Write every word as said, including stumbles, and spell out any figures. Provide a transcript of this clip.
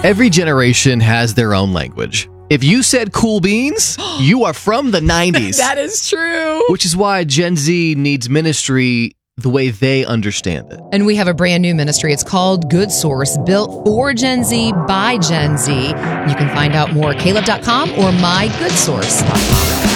Every generation has their own language. If you said cool beans, you are from the nineties. That is true. Which is why Gen Z needs ministry the way they understand it. And we have a brand new ministry. It's called Good Source, built for Gen Z by Gen Z. You can find out more at caleb dot com or my good source dot com.